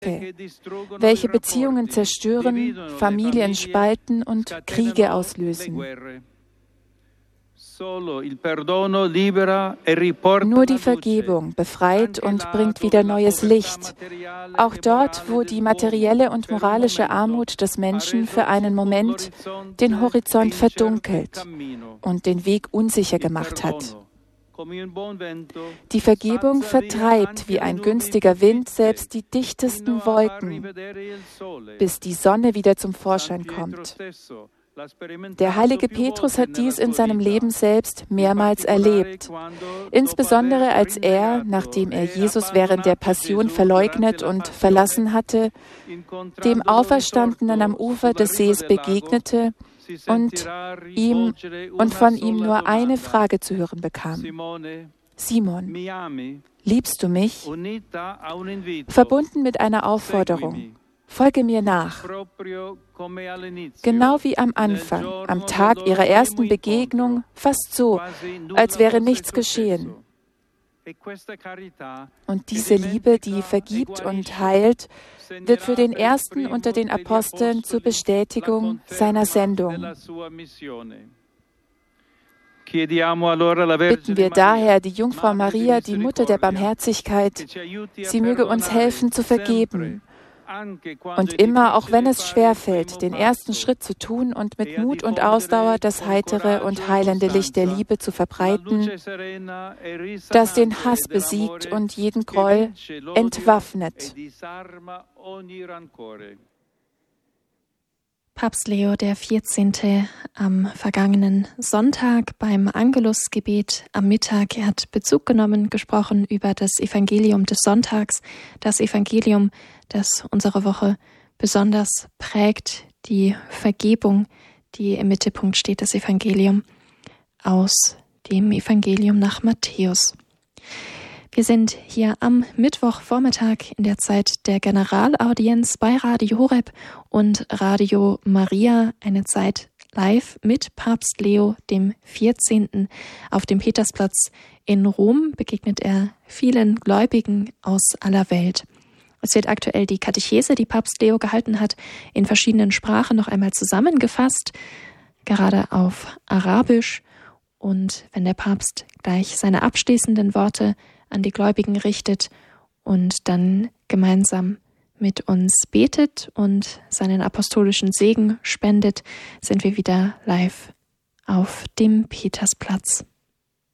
welche Beziehungen zerstören, Familien spalten und Kriege auslösen. Nur die Vergebung befreit und bringt wieder neues Licht. Auch dort, wo die materielle und moralische Armut des Menschen für einen Moment den Horizont verdunkelt und den Weg unsicher gemacht hat. Die Vergebung vertreibt wie ein günstiger Wind selbst die dichtesten Wolken, bis die Sonne wieder zum Vorschein kommt. Der heilige Petrus hat dies in seinem Leben selbst mehrmals erlebt, insbesondere als er, nachdem er Jesus während der Passion verleugnet und verlassen hatte, dem Auferstandenen am Ufer des Sees begegnete und von ihm nur eine Frage zu hören bekam. Simon, liebst du mich? Verbunden mit einer Aufforderung. Folge mir nach. Genau wie am Anfang, am Tag ihrer ersten Begegnung, fast so, als wäre nichts geschehen. Und diese Liebe, die vergibt und heilt, wird für den Ersten unter den Aposteln zur Bestätigung seiner Sendung. Bitten wir daher die Jungfrau Maria, die Mutter der Barmherzigkeit, sie möge uns helfen zu vergeben. Und immer, auch wenn es schwerfällt, den ersten Schritt zu tun und mit Mut und Ausdauer das heitere und heilende Licht der Liebe zu verbreiten, das den Hass besiegt und jeden Groll entwaffnet. Papst Leo XIV. Am vergangenen Sonntag beim Angelusgebet am Mittag, er hat Bezug genommen, gesprochen über das Evangelium des Sonntags, das Evangelium, das unsere Woche besonders prägt, die Vergebung, die im Mittelpunkt steht, das Evangelium aus dem Evangelium nach Matthäus. Wir sind hier am Mittwochvormittag in der Zeit der Generalaudienz bei Radio Horeb und Radio Maria, eine Zeit live mit Papst Leo XIV. Auf dem Petersplatz in Rom begegnet er vielen Gläubigen aus aller Welt. Es wird aktuell die Katechese, die Papst Leo gehalten hat, in verschiedenen Sprachen noch einmal zusammengefasst, gerade auf Arabisch. Und wenn der Papst gleich seine abschließenden Worte an die Gläubigen richtet und dann gemeinsam mit uns betet und seinen apostolischen Segen spendet, sind wir wieder live auf dem Petersplatz.